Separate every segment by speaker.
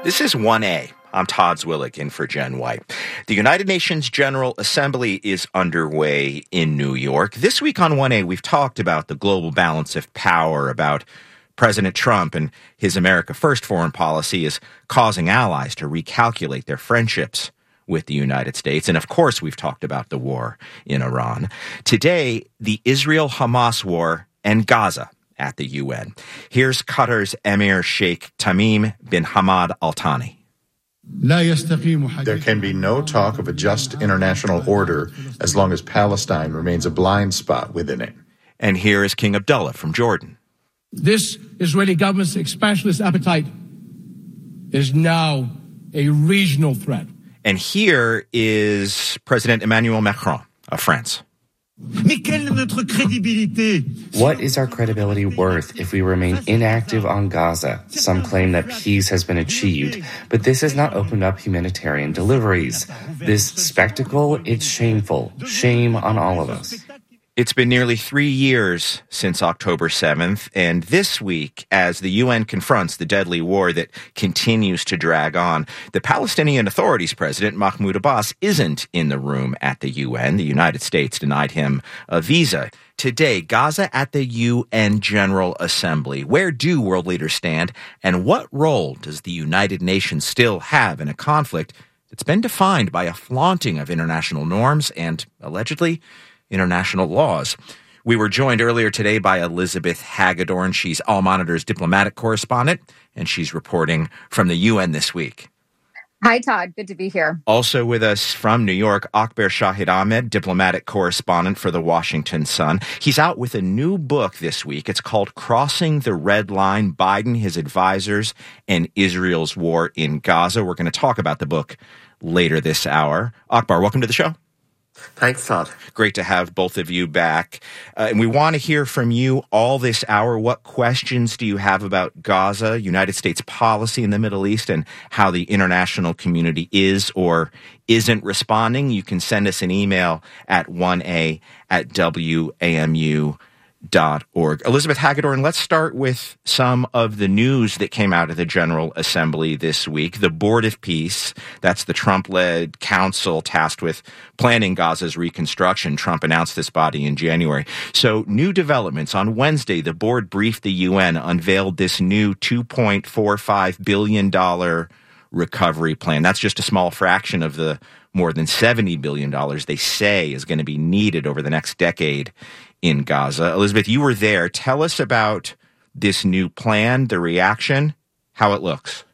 Speaker 1: This is 1A. I'm Todd Zwillig in for Jen White. The United Nations General Assembly is underway in New York. This week on 1A, we've talked about the global balance of power, about President Trump and his America First foreign policy is causing allies to recalculate their friendships with the United States. And of course, we've talked about the war in Iran. Today, the Israel-Hamas war and Gaza at the UN. Here's Qatar's Emir Sheikh Tamim bin Hamad Al Thani.
Speaker 2: There can be no talk of a just international order as long as Palestine remains a blind spot within it.
Speaker 1: And here is King Abdullah from Jordan.
Speaker 3: This Israeli government's expansionist appetite is now a regional threat.
Speaker 1: And here is President Emmanuel Macron of France.
Speaker 4: What is our credibility worth if we remain inactive on Gaza? Some claim that peace has been achieved, but this has not opened up humanitarian deliveries. This spectacle, it's shameful. Shame on all of us.
Speaker 1: It's been nearly 3 years since October 7th, and this week, as the UN confronts the deadly war that continues to drag on, the Palestinian Authority's president, Mahmoud Abbas, isn't in the room at the UN. The United States denied him a visa. Today, Gaza at the UN General Assembly. Where do world leaders stand, and what role does the United Nations still have in a conflict that's been defined by a flaunting of international norms and, allegedly, international laws? We were joined earlier today by Elizabeth Hagedorn. She's All Monitor's diplomatic correspondent, and she's reporting from the UN this week.
Speaker 5: Hi, Todd. Good to be here.
Speaker 1: Also with us from New York, Akber Shahid Ahmed, diplomatic correspondent for the Washington Sun. He's out with a new book this week. It's called Crossing the Red Line, Biden, His Advisors, and Israel's War in Gaza. We're going to talk about the book later this hour. Akbar, welcome to the show.
Speaker 6: Thanks, Todd.
Speaker 1: Great to have both of you back. And we want to hear from you all this hour. What questions do you have about Gaza, United States policy in the Middle East, and how the international community is or isn't responding? You can send us an email at 1a@wamu.org. Elizabeth Hagedorn, let's start with some of the news that came out of the General Assembly this week. The Board of Peace, that's the Trump-led council tasked with planning Gaza's reconstruction. Trump announced this body in January. So new developments. On Wednesday, the board briefed the UN, unveiled this new $2.45 billion recovery plan. That's just a small fraction of the more than $70 billion they say is going to be needed over the next decade in Gaza. Elizabeth, you were there. Tell us about this new plan, the reaction, how it looks.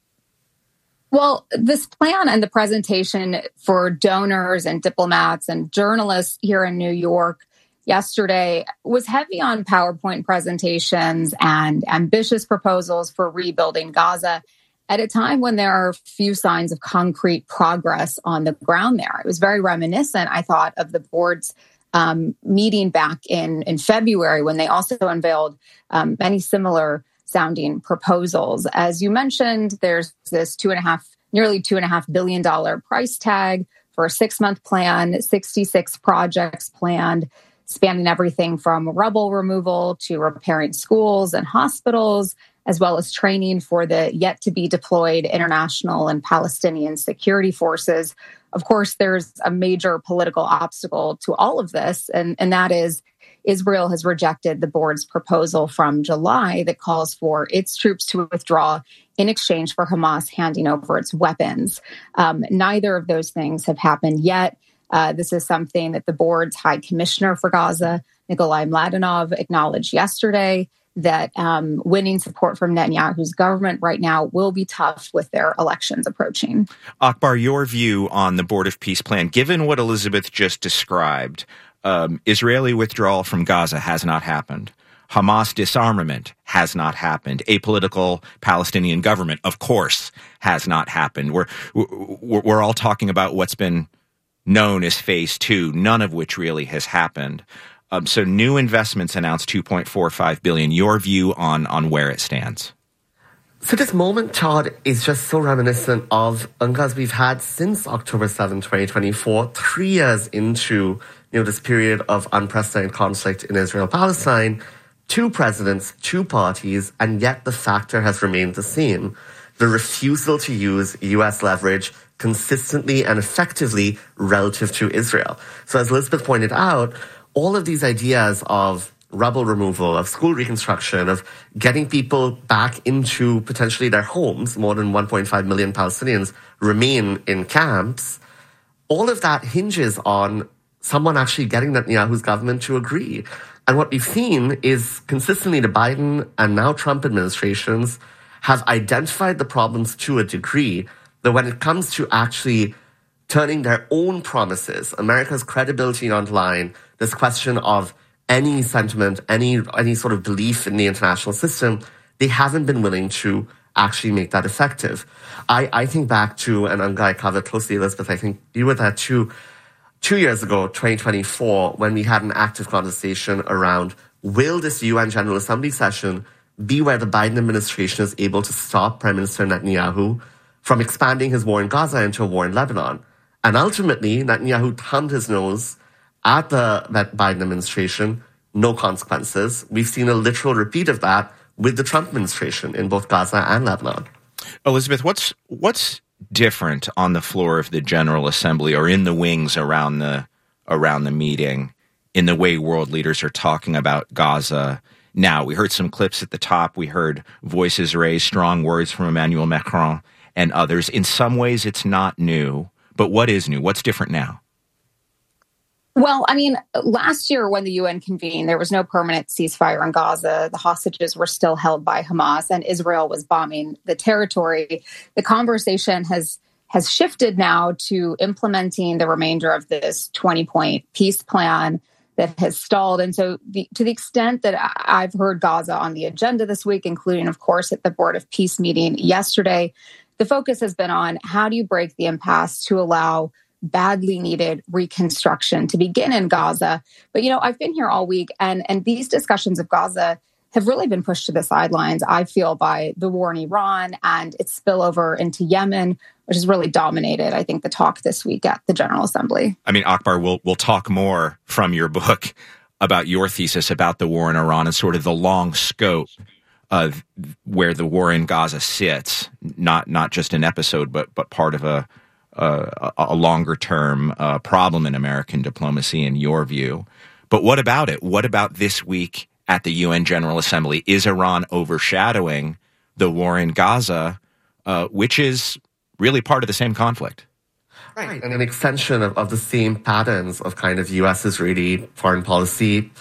Speaker 5: Well, this plan and the presentation for donors and diplomats and journalists here in New York yesterday was heavy on PowerPoint presentations and ambitious proposals for rebuilding Gaza at a time when there are few signs of concrete progress on the ground there. It was very reminiscent, I thought, of the board's meeting back in February when they also unveiled many similar sounding proposals. As you mentioned, there's this nearly $2.5 billion price tag for a 6-month plan, 66 projects planned, spanning everything from rubble removal to repairing schools and hospitals, as well as training for the yet-to-be-deployed international and Palestinian security forces. Of course, there's a major political obstacle to all of this, and that is Israel has rejected the board's proposal from July that calls for its troops to withdraw in exchange for Hamas handing over its weapons. Neither of those things have happened yet. This is something that the board's High Commissioner for Gaza, Nikolai Mladenov, acknowledged yesterday, that winning support from Netanyahu's government right now will be tough with their elections approaching.
Speaker 1: Akbar, your view on the Board of Peace plan, given what Elizabeth just described, Israeli withdrawal from Gaza has not happened. Hamas disarmament has not happened. A political Palestinian government, of course, has not happened. We're all talking about what's been known as phase 2, none of which really has happened. So new investments announced $2.45 billion. Your view on where it stands?
Speaker 6: So this moment, Todd, is just so reminiscent of UNGAs we've had since October 7, 2024, 3 years into this period of unprecedented conflict in Israel-Palestine. 2 presidents, 2 parties, and yet the factor has remained the same. the refusal to use U.S. leverage consistently and effectively relative to Israel. So as Elizabeth pointed out, all of these ideas of rubble removal, of school reconstruction, of getting people back into potentially their homes, more than 1.5 million Palestinians remain in camps, all of that hinges on someone actually getting Netanyahu's government to agree. And what we've seen is consistently the Biden and now Trump administrations have identified the problems to a degree that when it comes to actually turning their own promises, America's credibility on the line, this question of any sentiment, any sort of belief in the international system, they haven't been willing to actually make that effective. I think back to, and I'm going to cover closely, Elizabeth, I think you were there too, 2 years ago, 2024, when we had an active conversation around, will this UN General Assembly session be where the Biden administration is able to stop Prime Minister Netanyahu from expanding his war in Gaza into a war in Lebanon? And ultimately, Netanyahu thumbed his nose at that Biden administration, no consequences. We've seen a literal repeat of that with the Trump administration in both Gaza and Lebanon.
Speaker 1: Elizabeth, what's different on the floor of the General Assembly or in the wings around the meeting in the way world leaders are talking about Gaza now? We heard some clips at the top. We heard voices raised, strong words from Emmanuel Macron and others. In some ways, it's not new. But what is new? What's different now?
Speaker 5: Well, I mean, last year when the UN convened, there was no permanent ceasefire in Gaza. The hostages were still held by Hamas, and Israel was bombing the territory. The conversation has shifted now to implementing the remainder of this 20-point peace plan that has stalled. And so to the extent that I've heard Gaza on the agenda this week, including, of course, at the Board of Peace meeting yesterday, the focus has been on how do you break the impasse to allow badly needed reconstruction to begin in Gaza. But, I've been here all week, and these discussions of Gaza have really been pushed to the sidelines, I feel, by the war in Iran and its spillover into Yemen, which has really dominated, I think, the talk this week at the General Assembly.
Speaker 1: I mean, Akbar, we'll talk more from your book about your thesis about the war in Iran and sort of the long scope of where the war in Gaza sits, not just an episode, but part of a longer-term problem in American diplomacy, in your view. But what about it? What about this week at the UN General Assembly? Is Iran overshadowing the war in Gaza, which is really part of the same conflict?
Speaker 6: Right, and an extension of the same patterns of kind of U.S.-Israeli foreign policy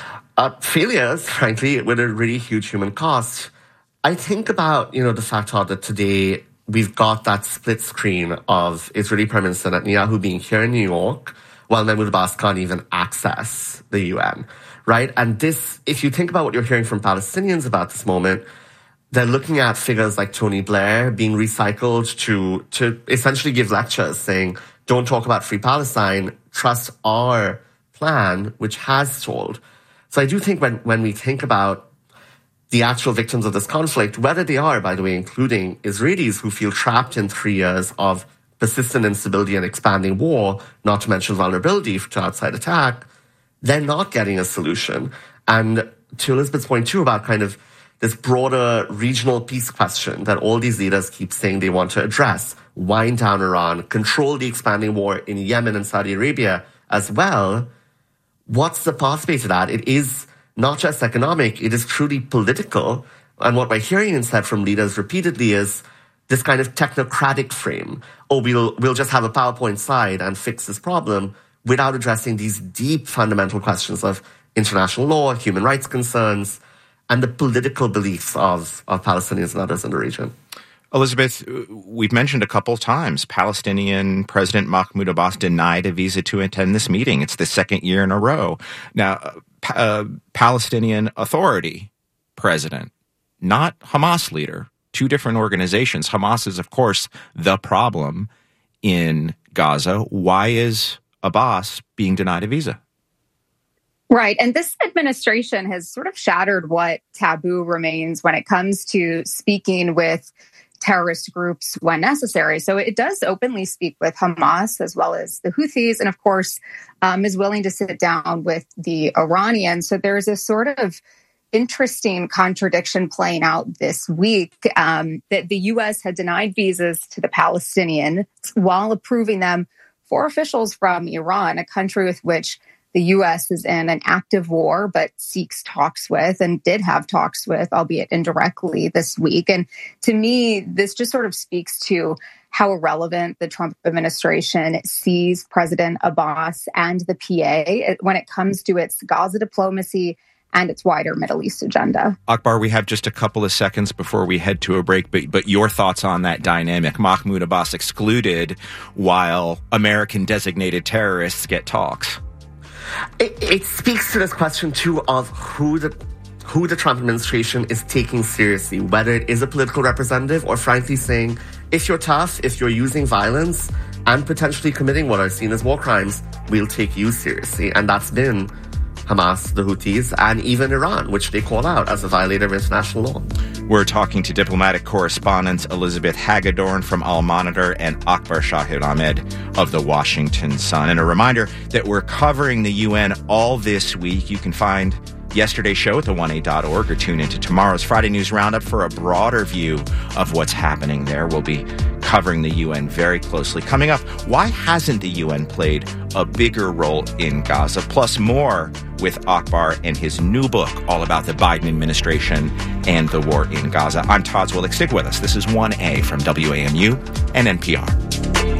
Speaker 6: failures, frankly, with a really huge human cost. I think about, the fact that today we've got that split screen of Israeli Prime Minister Netanyahu being here in New York, while Mahmoud Abbas can't even access the UN, right? And this, if you think about what you're hearing from Palestinians about this moment, they're looking at figures like Tony Blair being recycled to essentially give lectures saying, don't talk about free Palestine, trust our plan, which has stalled. So I do think when we think about the actual victims of this conflict, whether they are, by the way, including Israelis who feel trapped in 3 years of persistent instability and expanding war, not to mention vulnerability to outside attack, they're not getting a solution. And to Elizabeth's point too about kind of this broader regional peace question that all these leaders keep saying they want to address, wind down Iran, control the expanding war in Yemen and Saudi Arabia as well, what's the pathway to that? It is not just economic, it is truly political. And what we're hearing instead from leaders repeatedly is this kind of technocratic frame. Oh, we'll just have a PowerPoint slide and fix this problem without addressing these deep fundamental questions of international law, human rights concerns, and the political beliefs of Palestinians and others in the region.
Speaker 1: Elizabeth, we've mentioned a couple of times, Palestinian President Mahmoud Abbas denied a visa to attend this meeting. It's the second year in a row. Now, Palestinian Authority president, not Hamas leader, two different organizations. Hamas is, of course, the problem in Gaza. Why is Abbas being denied a visa?
Speaker 5: Right. And this administration has sort of shattered what taboo remains when it comes to speaking with terrorist groups when necessary. So it does openly speak with Hamas as well as the Houthis, and of course is willing to sit down with the Iranians. So there's this sort of interesting contradiction playing out this week, that the U.S. had denied visas to the Palestinians while approving them for officials from Iran, a country with which the U.S. is in an active war, but seeks talks with and did have talks with, albeit indirectly, this week. And to me, this just sort of speaks to how irrelevant the Trump administration sees President Abbas and the PA when it comes to its Gaza diplomacy and its wider Middle East agenda.
Speaker 1: Akbar, we have just a couple of seconds before we head to a break, but your thoughts on that dynamic. Mahmoud Abbas excluded while American designated terrorists get talks.
Speaker 6: It speaks to this question, too, of who the Trump administration is taking seriously, whether it is a political representative or frankly saying, if you're tough, if you're using violence and potentially committing what are seen as war crimes, we'll take you seriously. And that's been Hamas, the Houthis, and even Iran, which they call out as a violator of international law.
Speaker 1: We're talking to diplomatic correspondents Elizabeth Hagedorn from Al Monitor and Akbar Shahid Ahmed of the Washington Sun. And a reminder that we're covering the UN all this week. You can find yesterday's show at the1a.org or tune into tomorrow's Friday News Roundup for a broader view of what's happening there. We'll be covering the UN very closely. Coming up, why hasn't the UN played a bigger role in Gaza? Plus more with Akbar and his new book all about the Biden administration and the war in Gaza. I'm Todd Zwillich. Stick with us. This is 1A from WAMU and NPR.